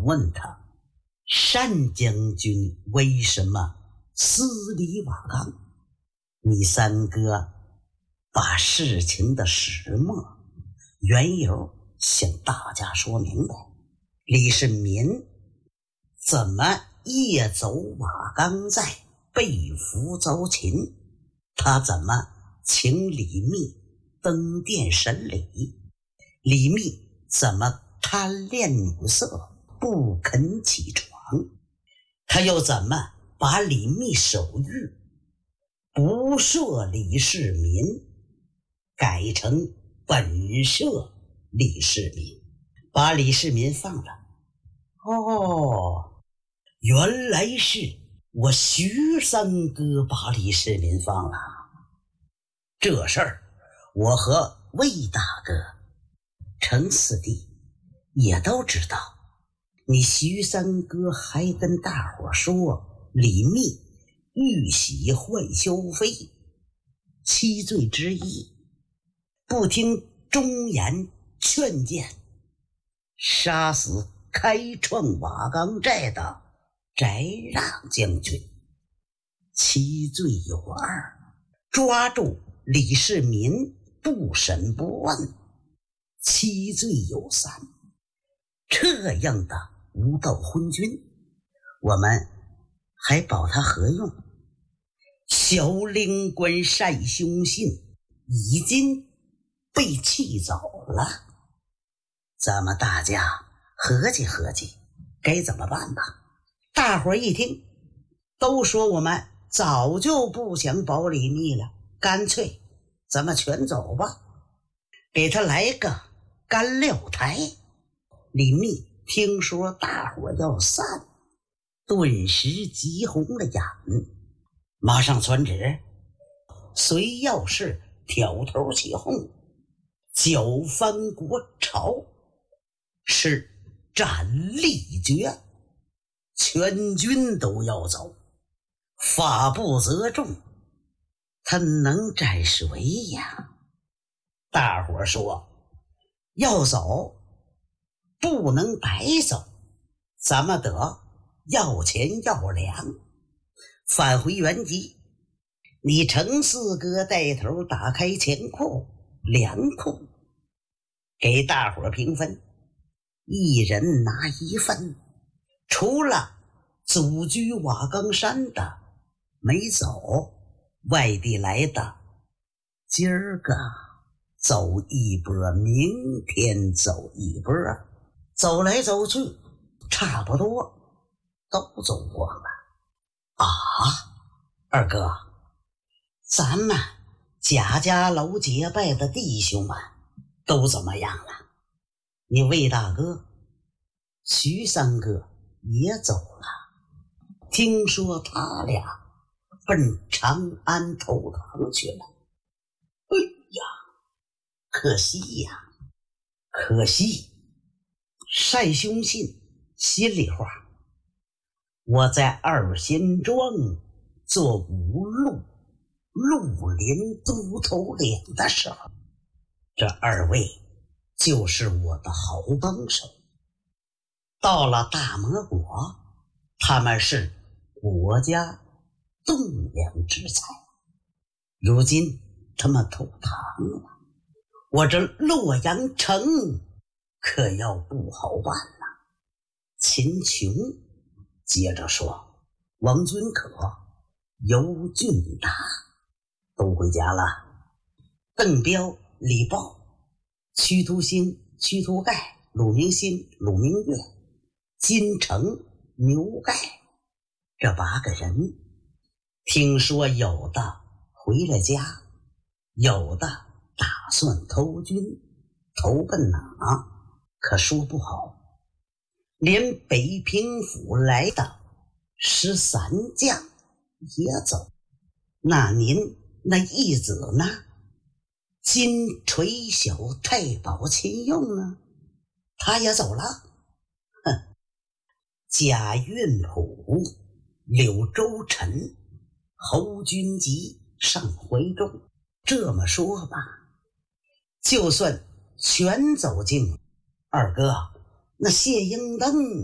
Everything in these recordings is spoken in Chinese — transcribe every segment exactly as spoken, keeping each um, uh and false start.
问他，单将军为什么私离瓦岗？你三哥把事情的始末缘由向大家说明白。李世民怎么夜走瓦岗寨，被俘遭擒？他怎么请李密登殿审理？李密怎么贪恋女色，不肯起床？他又怎么把李密手谕不赦李世民，改成本赦李世民，把李世民放了？哦，原来是我徐三哥把李世民放了。这事儿我和魏大哥、程四弟也都知道。你徐三哥还跟大伙说李密玉玺换修妃，七罪之一，不听忠言劝谏，杀死开创瓦岗寨的翟让将军。七罪有二，抓住李世民不审不问。七罪有三，这样的无道昏君，我们还保他何用？小灵官单兄信已经被气走了，咱们大家合计合计该怎么办吧。大伙一听都说我们早就不想保李密了，干脆咱们全走吧，给他来个干撂台。李密听说大伙要散，顿时急红了眼，马上传旨，随要事挑头起哄，搅翻国朝，是斩立决，全军都要走，法不责众，他能斩谁呀？大伙说要走不能白走，咱们得要钱要粮。返回原籍，你程四哥带头打开钱库粮库，给大伙平分，一人拿一份。除了祖居瓦岗山的没走，外地来的今儿个走一波，明天走一波，走来走去差不多都走光了。啊，二哥，咱们贾家楼结拜的弟兄们都怎么样了？你魏大哥、徐三哥也走了，听说他俩奔长安投唐去了。哎呀，可惜呀，可惜。单兄信心里话，我在二仙庄做五路绿林都头领的时候，这二位就是我的好帮手。到了大魔国，他们是国家栋梁之才，如今他们投唐了，我这洛阳城可要不好办了。秦琼接着说，王尊可、尤俊达都回家了，邓彪、李豹、屈突兴、屈突盖、鲁明星、鲁明月、金城、牛盖，这八个人，听说有的回了家，有的打算投军，投奔哪可说不好。连北平府来的十三将也走，那您那义子呢？金锤小太保秦用呢？他也走了。哼，贾运普、柳州臣、侯君集上怀中。这么说吧，就算全走尽，二哥那谢英登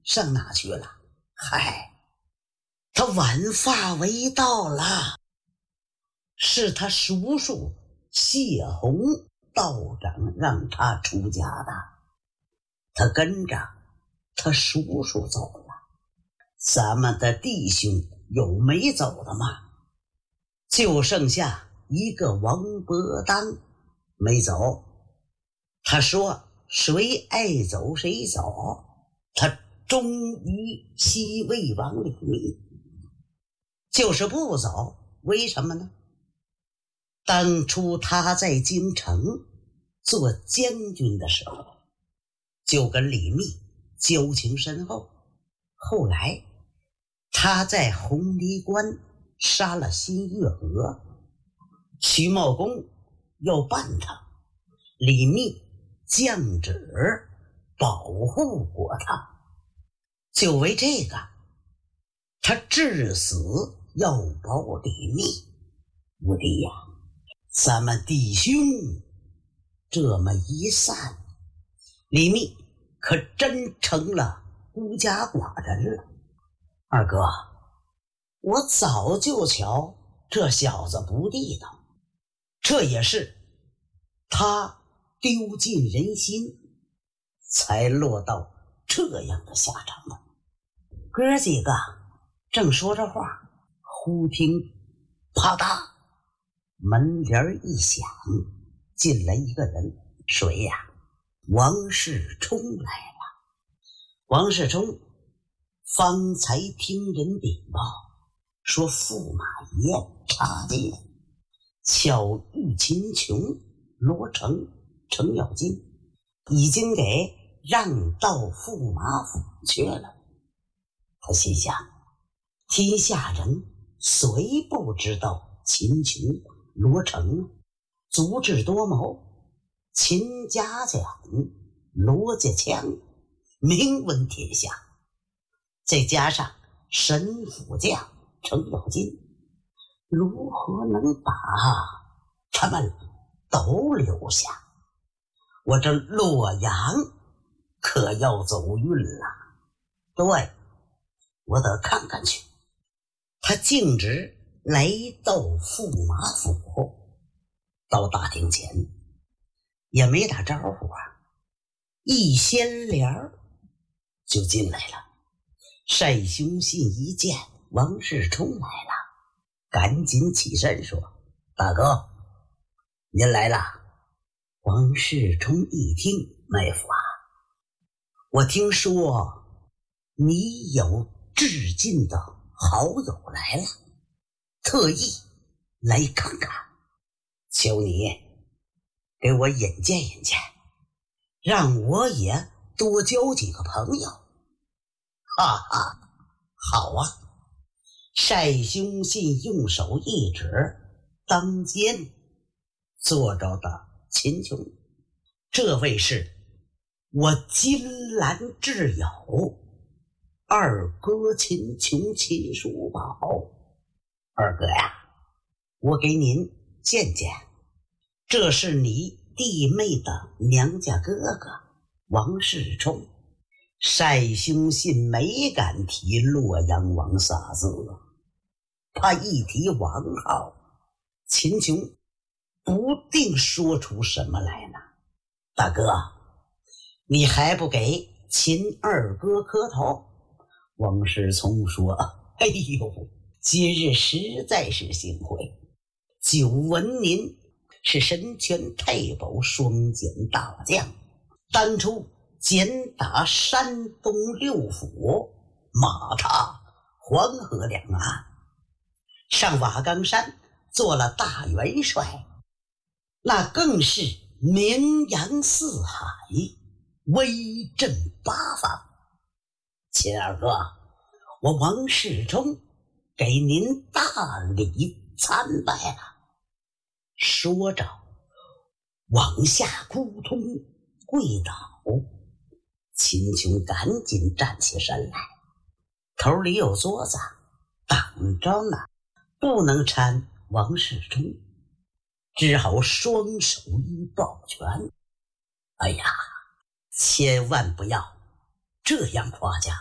上哪去了？嗨，他晚发为道了，是他叔叔谢洪道长让他出家的，他跟着他叔叔走了。咱们的弟兄有没走的吗？就剩下一个王伯当没走。他说谁爱走谁走，他忠于西魏王李密，就是不走。为什么呢？当初他在京城做将军的时候，就跟李密交情深厚。后来他在弘离关杀了新月娥，徐茂公要办他，李密降旨保护过他，就为这个他至死要保李密。我弟呀，咱们弟兄这么一散，李密可真成了孤家寡人了。二哥，我早就瞧这小子不地道，这也是他丢尽人心，才落到这样的下场的。哥几个正说着话，忽听啪嗒，门帘一响，进来一个人。谁呀？王世充来了。王世充方才听人禀报，说驸马爷查禁，巧遇秦琼、罗成、程咬金已经给让到驸马府去了。他心想，天下人虽不知道秦琼、罗成足智多谋，秦家将、罗家强名闻天下，再加上神府将程咬金，如何能把他们都留下？我这洛阳可要走运了。对，我得看看去。他径直来到驸马府，到大厅前也没打招呼啊，一掀帘就进来了。单兄信一见王世充来了，赶紧起身说：大哥，您来了。王世充一听，妹夫啊，我听说你有至近的好友来了，特意来看看，求你给我引荐引荐，让我也多交几个朋友。哈哈，好啊！单兄信用手一指，当间坐着的秦琼，这位是我金兰挚友二哥秦琼秦叔宝。二哥呀，我给您见见，这是你弟妹的娘家哥哥王世充。单兄信没敢提洛阳王仨字，怕一提王号，秦琼不定说出什么来呢。大哥，你还不给秦二哥磕头？王世充说：哎呦，今日实在是幸会，久闻您是神拳太保双剑大将，当初简打山东六府，马踏黄河两岸，上瓦岗山做了大元帅，那更是名扬四海，威震八方。秦二哥，我王世充给您大礼参拜了。说着往下扑通跪倒。秦琼赶紧站起身来，头里有桌子挡着呢，不能搀王世充，只好双手一抱拳。哎呀，千万不要这样夸奖